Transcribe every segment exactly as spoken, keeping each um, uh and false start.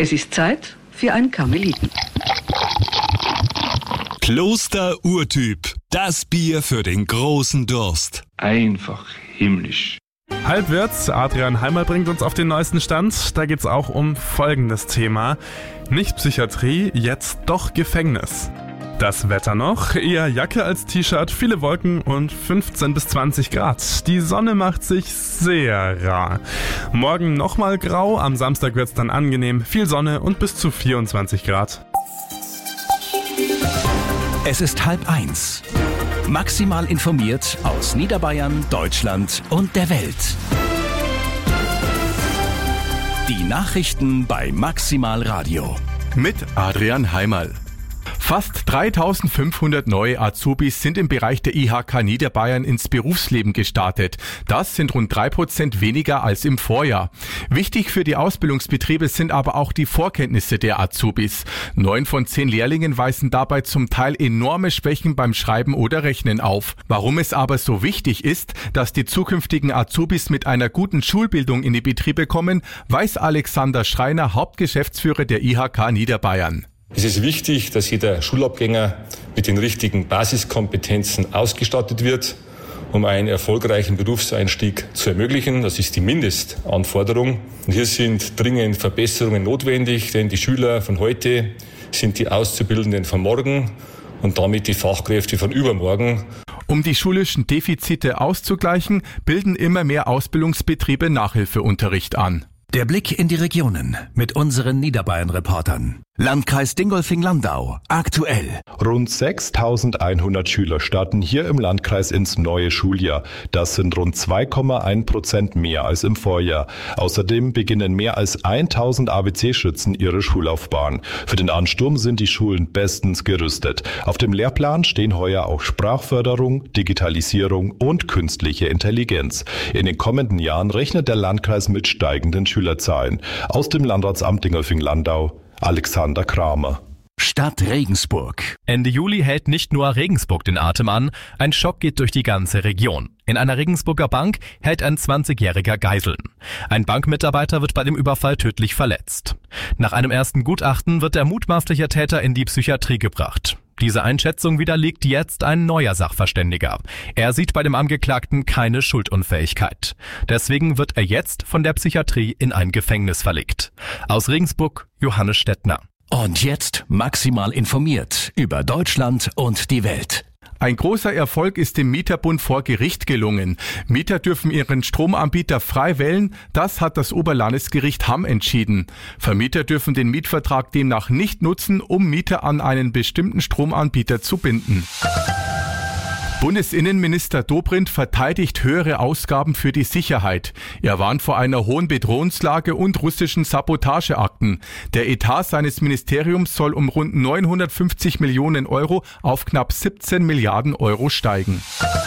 Es ist Zeit für ein Karmeliten. Kloster Urtyp. Das Bier für den großen Durst. Einfach himmlisch. Halbwärts, Adrian Heimer bringt uns auf den neuesten Stand. Da geht's auch um folgendes Thema. Nicht Psychiatrie, jetzt doch Gefängnis. Das Wetter noch, eher Jacke als T-Shirt, viele Wolken und fünfzehn bis zwanzig Grad. Die Sonne macht sich sehr rar. Morgen nochmal grau, am Samstag wird's dann angenehm, viel Sonne und bis zu vierundzwanzig Grad. Es ist halb eins. Maximal informiert aus Niederbayern, Deutschland und der Welt. Die Nachrichten bei Maximal Radio. Mit Adrian Heimerl. Fast dreitausendfünfhundert neue Azubis sind im Bereich der I H K Niederbayern ins Berufsleben gestartet. Das sind rund drei Prozent weniger als im Vorjahr. Wichtig für die Ausbildungsbetriebe sind aber auch die Vorkenntnisse der Azubis. Neun von zehn Lehrlingen weisen dabei zum Teil enorme Schwächen beim Schreiben oder Rechnen auf. Warum es aber so wichtig ist, dass die zukünftigen Azubis mit einer guten Schulbildung in die Betriebe kommen, weiß Alexander Schreiner, Hauptgeschäftsführer der I H K Niederbayern. Es ist wichtig, dass jeder Schulabgänger mit den richtigen Basiskompetenzen ausgestattet wird, um einen erfolgreichen Berufseinstieg zu ermöglichen. Das ist die Mindestanforderung. Und hier sind dringend Verbesserungen notwendig, denn die Schüler von heute sind die Auszubildenden von morgen und damit die Fachkräfte von übermorgen. Um die schulischen Defizite auszugleichen, bilden immer mehr Ausbildungsbetriebe Nachhilfeunterricht an. Der Blick in die Regionen mit unseren Niederbayern-Reportern. Landkreis Dingolfing-Landau, aktuell. Rund sechstausendeinhundert Schüler starten hier im Landkreis ins neue Schuljahr. Das sind rund zwei Komma eins Prozent mehr als im Vorjahr. Außerdem beginnen mehr als tausend A B C-Schützen ihre Schullaufbahn. Für den Ansturm sind die Schulen bestens gerüstet. Auf dem Lehrplan stehen heuer auch Sprachförderung, Digitalisierung und künstliche Intelligenz. In den kommenden Jahren rechnet der Landkreis mit steigenden Schülerzahlen. Aus dem Landratsamt Dingolfing-Landau, Alexander Kramer. Stadt Regensburg. Ende Juli hält nicht nur Regensburg den Atem an, ein Schock geht durch die ganze Region. In einer Regensburger Bank hält ein zwanzigjähriger Geiseln. Ein Bankmitarbeiter wird bei dem Überfall tödlich verletzt. Nach einem ersten Gutachten wird der mutmaßliche Täter in die Psychiatrie gebracht. Diese Einschätzung widerlegt jetzt ein neuer Sachverständiger. Er sieht bei dem Angeklagten keine Schuldunfähigkeit. Deswegen wird er jetzt von der Psychiatrie in ein Gefängnis verlegt. Aus Regensburg, Johannes Stettner. Und jetzt maximal informiert über Deutschland und die Welt. Ein großer Erfolg ist dem Mieterbund vor Gericht gelungen. Mieter dürfen ihren Stromanbieter frei wählen. Das hat das Oberlandesgericht Hamm entschieden. Vermieter dürfen den Mietvertrag demnach nicht nutzen, um Mieter an einen bestimmten Stromanbieter zu binden. Bundesinnenminister Dobrindt verteidigt höhere Ausgaben für die Sicherheit. Er warnt vor einer hohen Bedrohungslage und russischen Sabotageakten. Der Etat seines Ministeriums soll um rund neunhundertfünfzig Millionen Euro auf knapp siebzehn Milliarden Euro steigen.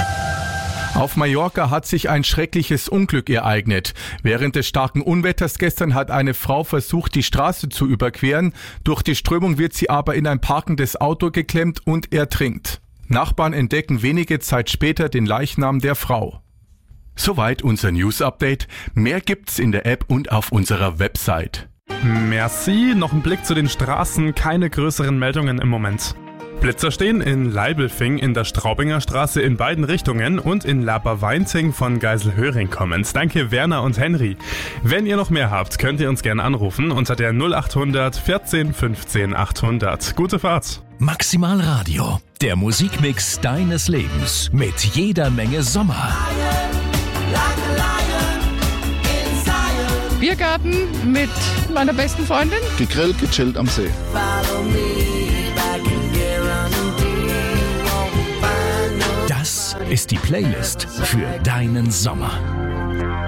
Auf Mallorca hat sich ein schreckliches Unglück ereignet. Während des starken Unwetters gestern hat eine Frau versucht, die Straße zu überqueren. Durch die Strömung wird sie aber in ein parkendes Auto geklemmt und ertrinkt. Nachbarn entdecken wenige Zeit später den Leichnam der Frau. Soweit unser News-Update. Mehr gibt's in der App und auf unserer Website. Merci. Noch ein Blick zu den Straßen. Keine größeren Meldungen im Moment. Blitzer stehen in Leibelfing in der Straubinger Straße in beiden Richtungen und in Laberweinting von Geiselhöring kommend. Danke Werner und Henry. Wenn ihr noch mehr habt, könnt ihr uns gerne anrufen unter der null achthundert vierzehn fünfzehn achthundert. Gute Fahrt. Maximal Radio, der Musikmix deines Lebens mit jeder Menge Sommer. Biergarten mit meiner besten Freundin. Gegrillt, gechillt am See. Das ist die Playlist für deinen Sommer.